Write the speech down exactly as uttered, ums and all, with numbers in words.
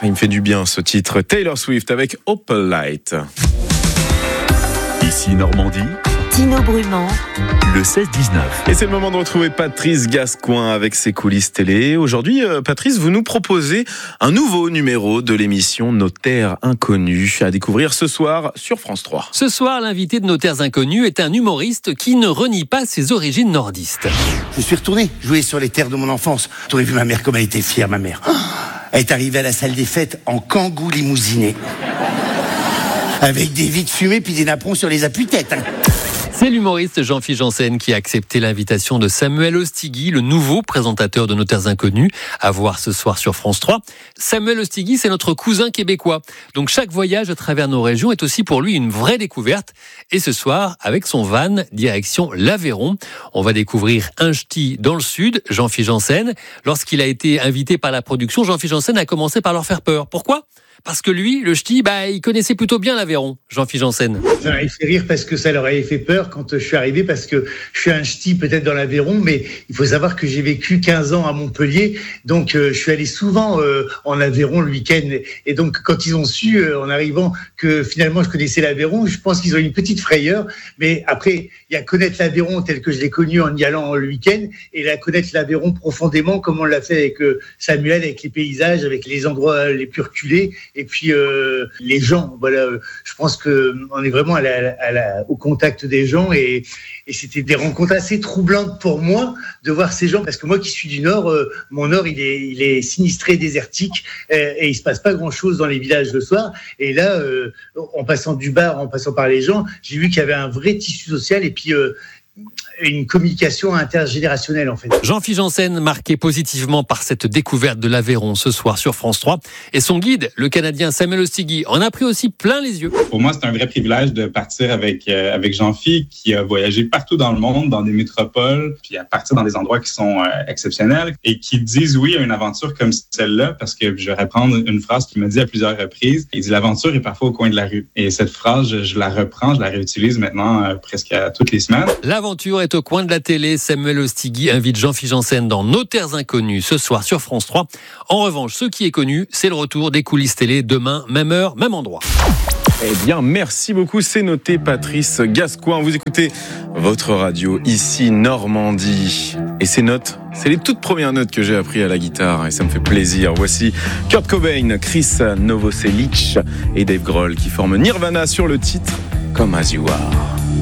Il me fait du bien ce titre. Taylor Swift avec Opal Light. Ici Normandie, Tino Brumand, le seize dix-neuf. Et c'est le moment de retrouver Patrice Gascoin avec ses coulisses télé. Aujourd'hui, euh, Patrice, vous nous proposez un nouveau numéro de l'émission Notaires Inconnus à découvrir ce soir sur France trois. Ce soir, l'invité de Notaires Inconnus est un humoriste qui ne renie pas ses origines nordistes. Je suis retourné jouer sur les terres de mon enfance. T'aurais vu ma mère, comme elle était fière, ma mère. Elle est arrivée à la salle des fêtes en kangou limousiné. Avec des vitres fumées puis des napperons sur les appuis-têtes. Hein. C'est l'humoriste Jean-Philippe Janssen qui a accepté l'invitation de Samuel Ostigui, le nouveau présentateur de Notaires Inconnus, à voir ce soir sur France trois. Samuel Ostigui, c'est notre cousin québécois. Donc chaque voyage à travers nos régions est aussi pour lui une vraie découverte. Et ce soir, avec son van, direction l'Aveyron, on va découvrir un ch'ti dans le sud, Jean-Philippe Janssen. Lorsqu'il a été invité par la production, Jean-Philippe Janssen a commencé par leur faire peur. Pourquoi ? Parce que lui, le ch'ti, bah, il connaissait plutôt bien l'Aveyron, Jean-Philippe Janssen. Ça m'avait fait rire parce que ça leur avait fait peur quand je suis arrivé, parce que je suis un ch'ti peut-être dans l'Aveyron, mais il faut savoir que j'ai vécu quinze ans à Montpellier, donc euh, je suis allé souvent euh, en Aveyron le week-end. Et donc quand ils ont su, euh, en arrivant, que finalement je connaissais l'Aveyron, je pense qu'ils ont eu une petite frayeur. Mais après, il y a connaître l'Aveyron tel que je l'ai connu en y allant le week-end, et là connaître l'Aveyron profondément, comme on l'a fait avec euh, Samuel, avec les paysages, avec les endroits les plus reculés. Et puis euh, les gens, voilà, je pense que on est vraiment à la, à la, au contact des gens, et, et c'était des rencontres assez troublantes pour moi de voir ces gens, parce que moi qui suis du Nord, euh, mon Nord il est, il est sinistré, désertique, et, et il se passe pas grand chose dans les villages le soir. Et là, euh, en passant du bar, en passant par les gens, j'ai vu qu'il y avait un vrai tissu social, et puis euh, une communication intergénérationnelle en fait. Jean-Philippe Janssen, marqué positivement par cette découverte de l'Aveyron ce soir sur France trois. Et son guide, le Canadien Samuel Ostigui, en a pris aussi plein les yeux. Pour moi, c'est un vrai privilège de partir avec, euh, avec Jean-Philippe, qui a voyagé partout dans le monde, dans des métropoles, puis à partir dans des endroits qui sont euh, exceptionnels, et qui disent oui à une aventure comme celle-là, parce que je vais reprendre une phrase qu'il m'a dit à plusieurs reprises. Il dit « L'aventure est parfois au coin de la rue ». Et cette phrase, je, je la reprends, je la réutilise maintenant euh, presque à toutes les semaines. L'aventure est au coin de la télé. Samuel Ostigui invite Jean-Philippe Janssen dans Notaires Inconnus ce soir sur France trois. En revanche, ce qui est connu, c'est le retour des coulisses télé demain, même heure, même endroit. Eh bien, merci beaucoup, c'est noté, Patrice Gascoin. Vous écoutez votre radio, ici Normandie. Et ces notes, c'est les toutes premières notes que j'ai apprises à la guitare, et ça me fait plaisir. Voici Kurt Cobain, Chris Novoselic et Dave Grohl qui forment Nirvana sur le titre Come As You Are.